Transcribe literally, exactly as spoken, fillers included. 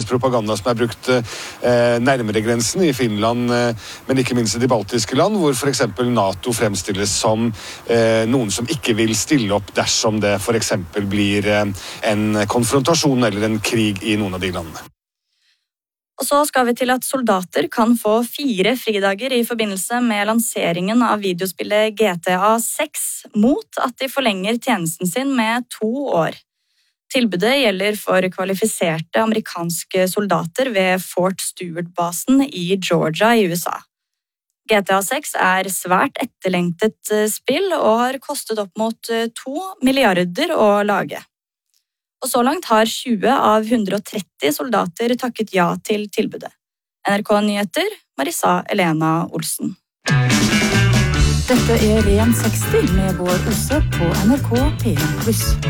Russlands propaganda som er brukt eh, nærmere grensen i Finland, eh, men ikke minst i de baltiske land, hvor for eksempel NATO fremstilles som eh, noen som ikke vil stille opp dersom det for eksempel blir eh, en konfrontasjon eller en krig i noen av de landene. Og så skal vi til at soldater kan få fire fridager i forbindelse med lanseringen av videospillet G T A seks mot at de forlenger tjenesten sin med to år. Tilbudet gjelder for kvalifiserte amerikanske soldater ved Fort Stewart-basen i Georgia i U S A. G T A seks er svært etterlengtet spill og har kostet opp mot to milliarder å lage. Og så langt har tjue av hundre og tretti soldater takket ja til tilbudet. N R K Nyheter, Marisa Elena Olsen. Dette er Ren seksti med Bård Ose på N R K P en pluss.